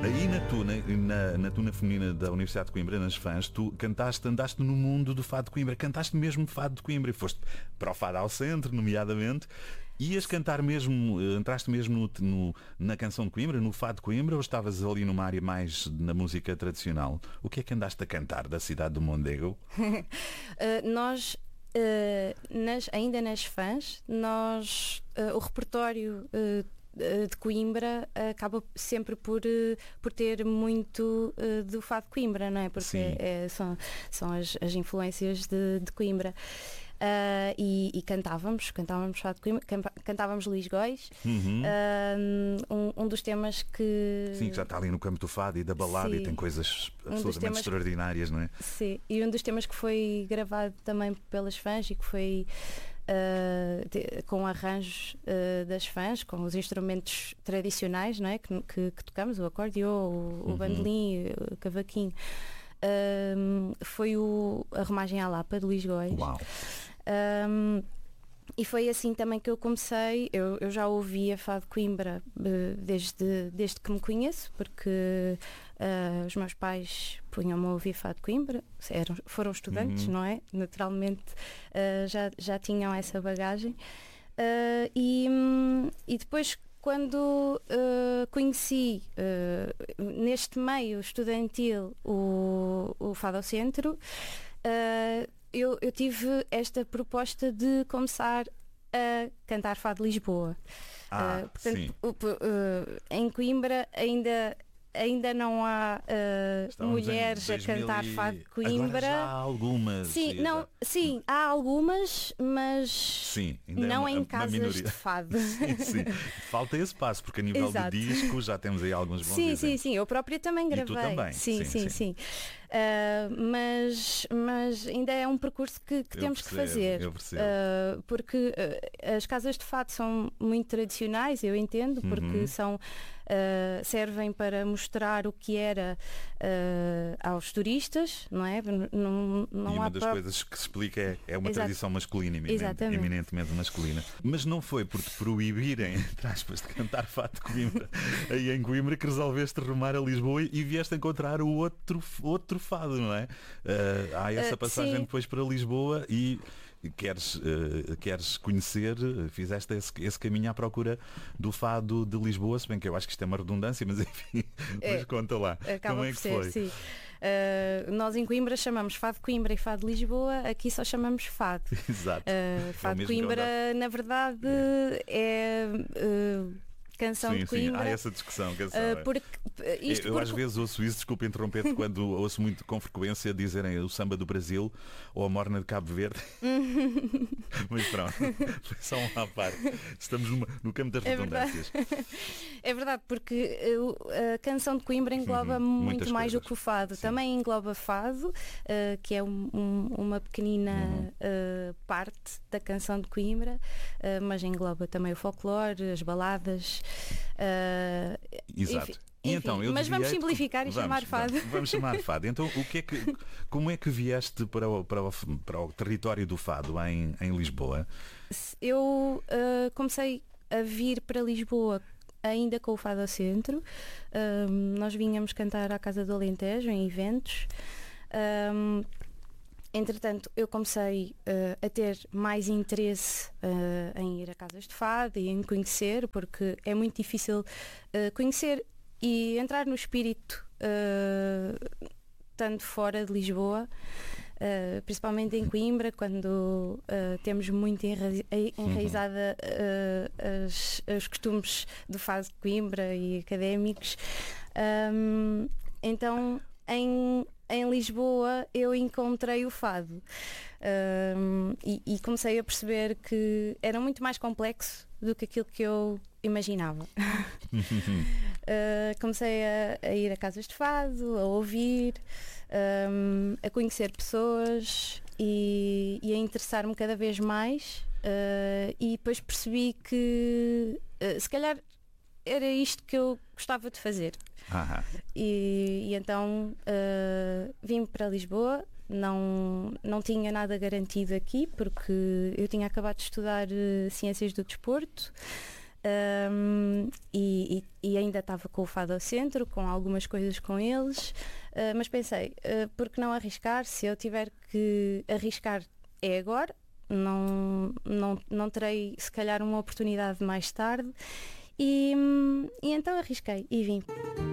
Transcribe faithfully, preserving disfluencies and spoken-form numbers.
Aí na tuna, na, na tuna feminina da Universidade de Coimbra, nas Fãs, tu cantaste, andaste no mundo do fado de Coimbra, cantaste mesmo fado de Coimbra e foste para o Fado ao Centro, nomeadamente. Ias cantar mesmo, entraste mesmo no, no, na canção de Coimbra, no fado de Coimbra, ou estavas ali numa área mais na música tradicional? O que é que andaste a cantar da cidade do Mondego? uh, nós, uh, nas, ainda nas Fãs, nós, uh, o repertório uh, de Coimbra acaba sempre por, por ter muito uh, do fado de Coimbra, não é? Porque é, são, são as, as influências de, de Coimbra. Uh, e, e cantávamos, cantávamos fado de Coimbra, cantávamos Luís Góis, uhum. uh, um, um dos temas que... Sim, que já está ali no campo do fado e da balada. Sim. E tem coisas absolutamente um temas, extraordinárias, não é? Sim, e um dos temas que foi gravado também pelas Fãs e que foi uh, de, com arranjos uh, das Fãs, com os instrumentos tradicionais, não é? que, que, que tocamos, o acordeon, o, uhum. o bandolim, o cavaquinho. Uh, foi o, a Remagem à Lapa de Luís Góis. Uau. Um, e foi assim também que eu comecei. Eu, eu já ouvia fado de Coimbra uh, desde, desde que me conheço, porque uh, os meus pais punham-me a ouvir fado de Coimbra, eram, foram estudantes, uhum. não é? Naturalmente uh, já, já tinham essa bagagem. Uh, e, um, e depois, quando uh, conheci uh, neste meio estudantil o, o Fado ao Centro, uh, eu, eu tive esta proposta de começar a cantar Fado de Lisboa. Ah, uh, portanto, sim. Uh, uh, em Coimbra ainda... Ainda não há uh, mulheres a cantar e... fado de Coimbra. Agora já há algumas. Sim, não, sim, há algumas, mas sim, ainda não é uma, em casas de fado. Sim, sim. Falta esse passo, porque a nível Exato. de disco já temos aí alguns bons sim, exemplos. Sim, sim, eu própria também gravei. E tu também. Sim, sim, sim. sim. Uh, mas, mas ainda é um percurso que, que temos percebo, que fazer. Eu percebo. Uh, porque uh, as casas de fado são muito tradicionais, eu entendo, porque uhum. são, uh, servem para mostrar o que era uh, aos turistas, não é? Não, não e uma há das pró- coisas que se explica é, é uma Exato. tradição masculina, eminente, eminentemente masculina. Mas não foi por te proibirem, entre aspas, de cantar fado de Coimbra aí em Coimbra que resolveste rumar a Lisboa e vieste encontrar o outro, outro fado, não é? Uh, há essa passagem uh, depois para Lisboa e queres, uh, queres conhecer, fizeste esse, esse caminho à procura do fado de Lisboa, se bem que eu acho que isto é uma redundância, mas enfim, é, mas conta lá. Acaba como é por que ser, foi? Sim. Uh, nós em Coimbra chamamos fado de Coimbra e fado de Lisboa, aqui só chamamos fado. Exato. Uh, fado de Coimbra, na verdade, é... é uh, canção sim, de Coimbra. Sim, há essa discussão. Canção, uh, porque, isto eu porque... às vezes ouço isso, desculpa interromper-te, quando ouço muito com frequência dizerem o samba do Brasil ou a morna de Cabo Verde. Mas pronto, foi só um à parte. Estamos numa, no campo das redundâncias. É verdade, é verdade porque a canção de Coimbra engloba uhum, muito mais coisas. do que o fado. Sim. Também engloba fado, uh, que é um, um, uma pequenina uhum. uh, parte da canção de Coimbra, uh, mas engloba também o folclore, as baladas. Uh, Exato. Enfim, E então, eu mas vamos simplificar que... e vamos, chamar fado. Vamos, vamos chamar fado. Então, o que é que, como é que vieste para o, para o, para o território do fado em, em Lisboa? Eu uh, comecei a vir para Lisboa ainda com o Fado ao Centro. Uh, nós vínhamos cantar à Casa do Alentejo em eventos. Uh, Entretanto, eu comecei uh, a ter mais interesse uh, em ir a casas de fado e em conhecer, porque é muito difícil uh, conhecer e entrar no espírito uh, tanto fora de Lisboa, uh, principalmente em Coimbra, quando uh, temos muito enra- enraizada uh, as, os costumes do fado de Coimbra e académicos. Um, então, em Em Lisboa eu encontrei o fado um, e, e comecei a perceber que era muito mais complexo do que aquilo que eu imaginava. uh, comecei a, a ir a casas de fado, a ouvir, um, a conhecer pessoas e, e a interessar-me cada vez mais uh, e depois percebi que uh, se calhar era isto que eu gostava de fazer. E, e então uh, vim para Lisboa, não, não tinha nada garantido aqui porque eu tinha acabado de estudar uh, Ciências do Desporto Um, e, e, e ainda estava com o Fado ao Centro, com algumas coisas com eles, uh, mas pensei, uh, por que não arriscar? Se eu tiver que arriscar é agora, não, não, não terei se calhar uma oportunidade mais tarde, e, e então arrisquei e vim.